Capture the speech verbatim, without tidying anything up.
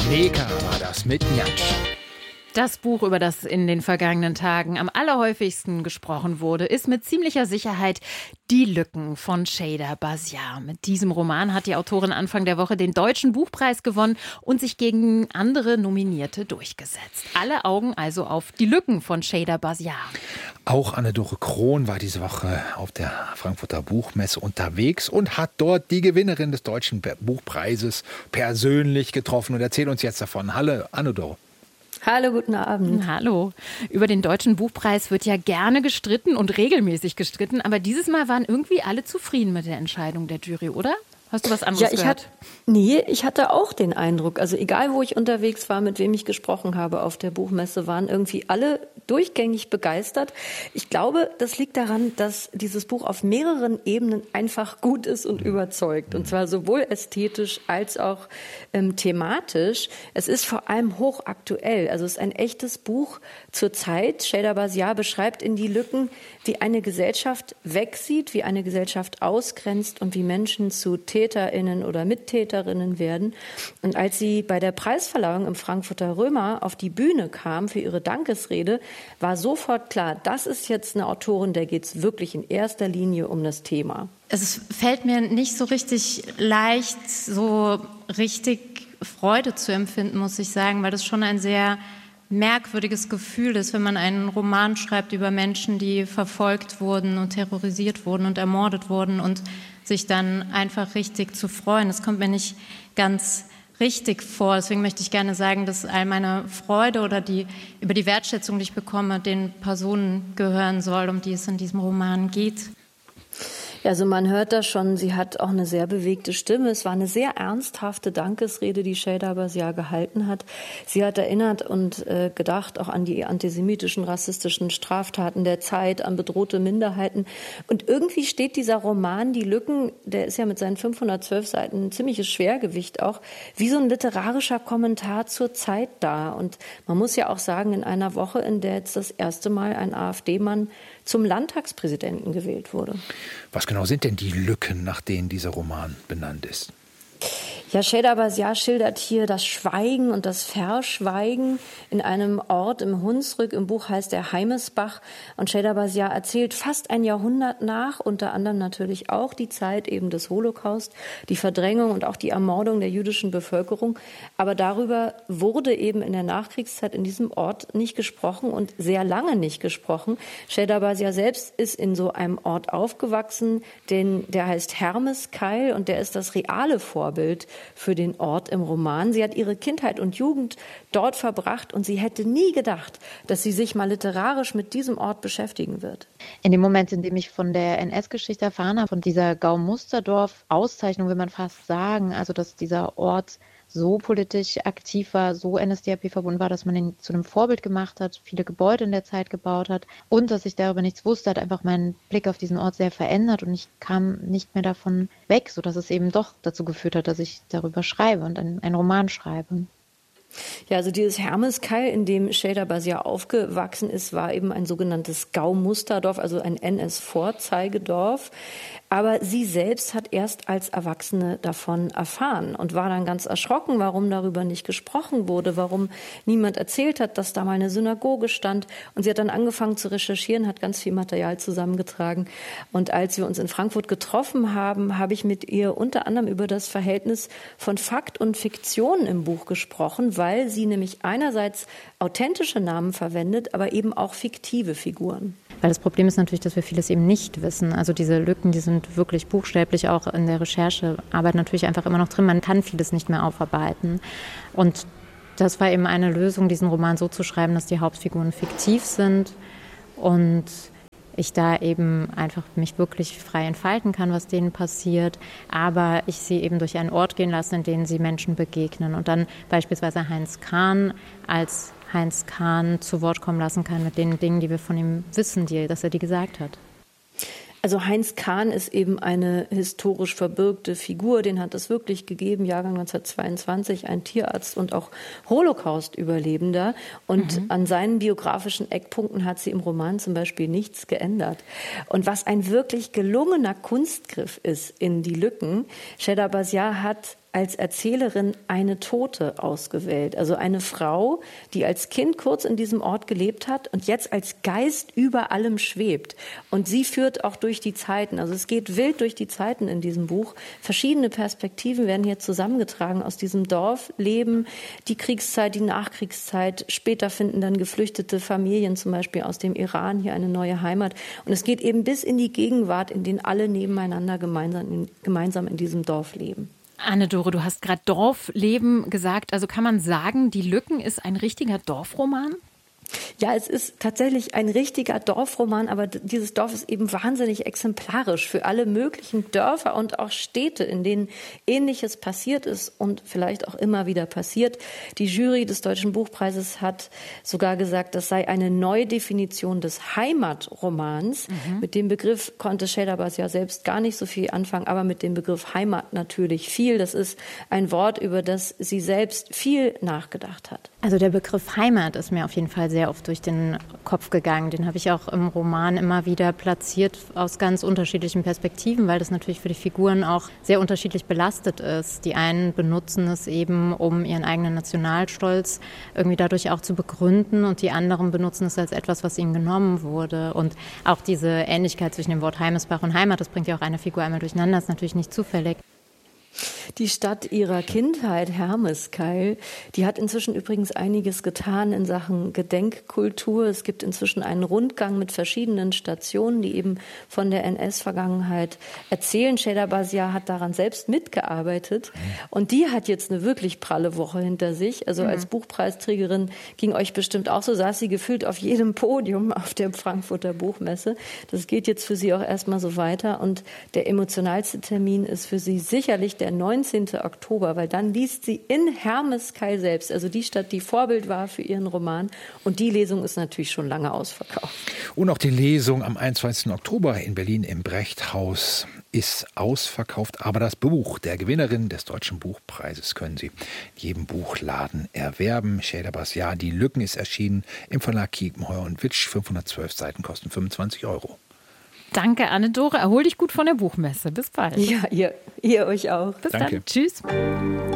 Schneeker war das mit Njatsch. Das Buch, über das in den vergangenen Tagen am allerhäufigsten gesprochen wurde, ist mit ziemlicher Sicherheit Die Lücken von Cheyda Basiar. Mit diesem Roman hat die Autorin Anfang der Woche den Deutschen Buchpreis gewonnen und sich gegen andere Nominierte durchgesetzt. Alle Augen also auf Die Lücken von Cheyda Basiar. Auch Anne-Dore Krohn war diese Woche auf der Frankfurter Buchmesse unterwegs und hat dort die Gewinnerin des Deutschen Buchpreises persönlich getroffen und erzählt uns jetzt davon. Hallo Anne-Dore. Hallo, guten Abend. Hallo. Über den Deutschen Buchpreis wird ja gerne gestritten und regelmäßig gestritten, aber dieses Mal waren irgendwie alle zufrieden mit der Entscheidung der Jury, oder? Hast du was anderes ja, ich gehört? Hat, nee, ich hatte auch den Eindruck, also egal wo ich unterwegs war, mit wem ich gesprochen habe auf der Buchmesse, waren irgendwie alle durchgängig begeistert. Ich glaube, das liegt daran, dass dieses Buch auf mehreren Ebenen einfach gut ist und überzeugt. Und zwar sowohl ästhetisch als auch ähm, thematisch. Es ist vor allem hochaktuell. Also es ist ein echtes Buch zur Zeit. Cheyda Basiar beschreibt in Die Lücken, wie eine Gesellschaft wegsieht, wie eine Gesellschaft ausgrenzt und wie Menschen zu TäterInnen oder Mittäterinnen werden. Und als sie bei der Preisverleihung im Frankfurter Römer auf die Bühne kam für ihre Dankesrede, war sofort klar, das ist jetzt eine Autorin, der geht es wirklich in erster Linie um das Thema. Es fällt mir nicht so richtig leicht, so richtig Freude zu empfinden, muss ich sagen, weil das schon ein sehr merkwürdiges Gefühl ist, wenn man einen Roman schreibt über Menschen, die verfolgt wurden und terrorisiert wurden und ermordet wurden und sich dann einfach richtig zu freuen. Das kommt mir nicht ganz richtig vor. Deswegen möchte ich gerne sagen, dass all meine Freude oder die über die Wertschätzung, die ich bekomme, den Personen gehören soll, um die es in diesem Roman geht. Ja, also man hört das schon, sie hat auch eine sehr bewegte Stimme. Es war eine sehr ernsthafte Dankesrede, die Cheyda Basiar gehalten hat. Sie hat erinnert und äh, gedacht auch an die antisemitischen, rassistischen Straftaten der Zeit, an bedrohte Minderheiten. Und irgendwie steht dieser Roman Die Lücken, der ist ja mit seinen fünfhundertzwölf Seiten ein ziemliches Schwergewicht auch, wie so ein literarischer Kommentar zur Zeit da. Und man muss ja auch sagen, in einer Woche, in der jetzt das erste Mal ein AfD-Mann zum Landtagspräsidenten gewählt wurde. Was genau sind denn die Lücken, nach denen dieser Roman benannt ist? Ja, Cheyda Basiar schildert hier das Schweigen und das Verschweigen in einem Ort im Hunsrück. Im Buch heißt er Heimesbach. Und Cheyda Basiar erzählt fast ein Jahrhundert nach, unter anderem natürlich auch die Zeit eben des Holocaust, die Verdrängung und auch die Ermordung der jüdischen Bevölkerung. Aber darüber wurde eben in der Nachkriegszeit in diesem Ort nicht gesprochen und sehr lange nicht gesprochen. Cheyda Basiar selbst ist in so einem Ort aufgewachsen, den, der heißt Hermeskeil und der ist das reale Vorbild für den Ort im Roman. Sie hat ihre Kindheit und Jugend dort verbracht und sie hätte nie gedacht, dass sie sich mal literarisch mit diesem Ort beschäftigen wird. In dem Moment, in dem ich von der N S-Geschichte erfahren habe, von dieser Gau-Musterdorf-Auszeichnung, will man fast sagen, also dass dieser Ort so politisch aktiv war, so N S D A P verbunden war, dass man ihn zu einem Vorbild gemacht hat, viele Gebäude in der Zeit gebaut hat und dass ich darüber nichts wusste, hat einfach meinen Blick auf diesen Ort sehr verändert und ich kam nicht mehr davon weg, sodass es eben doch dazu geführt hat, dass ich darüber schreibe und einen, einen Roman schreibe. Ja, also dieses Hermeskeil, in dem Cheyda Basiar aufgewachsen ist, war eben ein sogenanntes Gau-Musterdorf, also ein N S-Vorzeigedorf. Aber sie selbst hat erst als Erwachsene davon erfahren und war dann ganz erschrocken, warum darüber nicht gesprochen wurde, warum niemand erzählt hat, dass da mal eine Synagoge stand. Und sie hat dann angefangen zu recherchieren, hat ganz viel Material zusammengetragen. Und als wir uns in Frankfurt getroffen haben, habe ich mit ihr unter anderem über das Verhältnis von Fakt und Fiktion im Buch gesprochen, weil sie nämlich einerseits authentische Namen verwendet, aber eben auch fiktive Figuren. Weil das Problem ist natürlich, dass wir vieles eben nicht wissen. Also diese Lücken, die sind wirklich buchstäblich auch in der Recherchearbeit natürlich einfach immer noch drin. Man kann vieles nicht mehr aufarbeiten. Und das war eben eine Lösung, diesen Roman so zu schreiben, dass die Hauptfiguren fiktiv sind und ich da eben einfach mich wirklich frei entfalten kann, was denen passiert, aber ich sie eben durch einen Ort gehen lasse, in dem sie Menschen begegnen und dann beispielsweise Heinz Kahn als Heinz Kahn zu Wort kommen lassen kann mit den Dingen, die wir von ihm wissen, die, dass er die gesagt hat. Also Heinz Kahn ist eben eine historisch verbürgte Figur, den hat es wirklich gegeben, Jahrgang neunzehnhundertzweiundzwanzig, ein Tierarzt und auch Holocaust-Überlebender. Und mhm. an seinen biografischen Eckpunkten hat sie im Roman zum Beispiel nichts geändert. Und was ein wirklich gelungener Kunstgriff ist in Die Lücken, Cheyda Basiar hat als Erzählerin eine Tote ausgewählt. Also eine Frau, die als Kind kurz in diesem Ort gelebt hat und jetzt als Geist über allem schwebt. Und sie führt auch durch die Zeiten. Also es geht wild durch die Zeiten in diesem Buch. Verschiedene Perspektiven werden hier zusammengetragen aus diesem Dorfleben, die Kriegszeit, die Nachkriegszeit. Später finden dann geflüchtete Familien, zum Beispiel aus dem Iran, hier eine neue Heimat. Und es geht eben bis in die Gegenwart, in denen alle nebeneinander gemeinsam in, gemeinsam in diesem Dorf leben. Anne-Dore, du hast gerade Dorfleben gesagt. Also kann man sagen, Die Lücken ist ein richtiger Dorfroman? Ja, es ist tatsächlich ein richtiger Dorfroman, aber dieses Dorf ist eben wahnsinnig exemplarisch für alle möglichen Dörfer und auch Städte, in denen Ähnliches passiert ist und vielleicht auch immer wieder passiert. Die Jury des Deutschen Buchpreises hat sogar gesagt, das sei eine Neudefinition des Heimatromans. Mhm. Mit dem Begriff konnte Shadabas ja selbst gar nicht so viel anfangen, aber mit dem Begriff Heimat natürlich viel. Das ist ein Wort, über das sie selbst viel nachgedacht hat. Also der Begriff Heimat ist mir auf jeden Fall sehr oft durch den Kopf gegangen. Den habe ich auch im Roman immer wieder platziert aus ganz unterschiedlichen Perspektiven, weil das natürlich für die Figuren auch sehr unterschiedlich belastet ist. Die einen benutzen es eben, um ihren eigenen Nationalstolz irgendwie dadurch auch zu begründen, und die anderen benutzen es als etwas, was ihnen genommen wurde. Und auch diese Ähnlichkeit zwischen dem Wort Heimesbach und Heimat, das bringt ja auch eine Figur einmal durcheinander, ist natürlich nicht zufällig. Die Stadt ihrer Kindheit, Hermeskeil, die hat inzwischen übrigens einiges getan in Sachen Gedenkkultur. Es gibt inzwischen einen Rundgang mit verschiedenen Stationen, die eben von der N S-Vergangenheit erzählen. Shadabas hat daran selbst mitgearbeitet und die hat jetzt eine wirklich pralle Woche hinter sich. Also mhm. als Buchpreisträgerin ging euch bestimmt auch so, saß sie gefühlt auf jedem Podium auf der Frankfurter Buchmesse. Das geht jetzt für sie auch erstmal so weiter, und der emotionalste Termin ist für sie sicherlich der neunzehnten Oktober, weil dann liest sie in Hermeskeil selbst, also die Stadt, die Vorbild war für ihren Roman. Und die Lesung ist natürlich schon lange ausverkauft. Und auch die Lesung am einundzwanzigsten Oktober in Berlin im Brechthaus ist ausverkauft. Aber das Buch der Gewinnerin des Deutschen Buchpreises können Sie in jedem Buchladen erwerben. Shadabas, ja, Die Lücken ist erschienen im Verlag Kiepenheuer und Witsch. fünfhundertzwölf Seiten kosten fünfundzwanzig Euro. Danke, Anne-Dore. Erhol dich gut von der Buchmesse. Bis bald. Ja, ihr, ihr euch auch. Bis Danke. dann. Tschüss.